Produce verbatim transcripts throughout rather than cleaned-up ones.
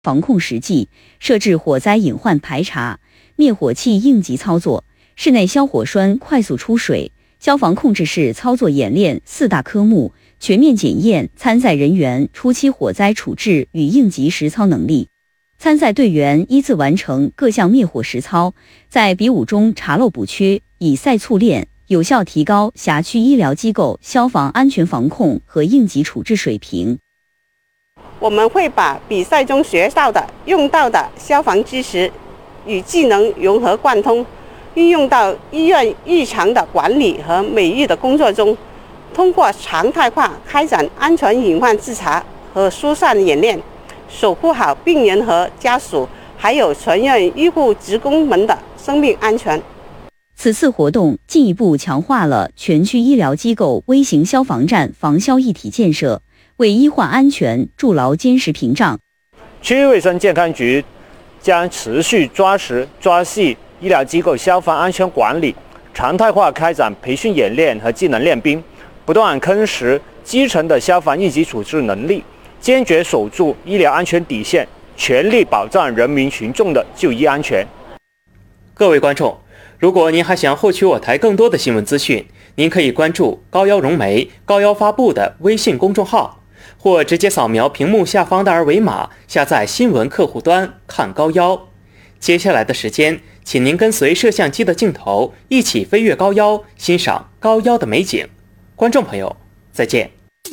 防控实际，设置火灾隐患排查、灭火器应急操作、室内消火栓快速出水、消防控制室操作演练四大科目，全面检验参赛人员初期火灾处置与应急实操能力。参赛队员依次完成各项灭火实操，在比武中查漏补缺，以赛促练，有效提高辖区医疗机构消防安全防控和应急处置水平。 我们会把比赛中学到的、用到的消防知识与技能融合贯通，运用到医院日常的管理和美育的工作中，通过常态化开展安全隐患自查和疏散演练，守护好病人和家属，还有全院医护职工们的生命安全。 此次活动进一步强化了全区医疗机构微型消防站防消一体建设，为医患安全筑牢坚实屏障。 区域卫生健康局将持续抓实抓细医疗机构消防安全管理，常态化开展培训演练和技能练兵，不断夯实基层的消防应急处置能力，坚决守住医疗安全底线，全力保障人民群众的就医安全。 各位观众，如果您还想获取我台更多的新闻资讯，您可以关注高邀融媒、高邀发布的微信公众号，或直接扫描屏幕下方的二维码，下载新闻客户端看高邀。接下来的时间，请您跟随摄像机的镜头，一起飞越高邀，欣賞高邀的美景。觀眾朋友，再見。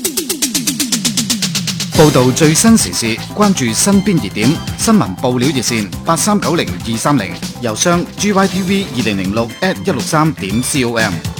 報導最新時事，關注身邊熱點，新聞報料熱線八三九零二三零，郵箱 g y t v 二零零六 at 一六三點 com。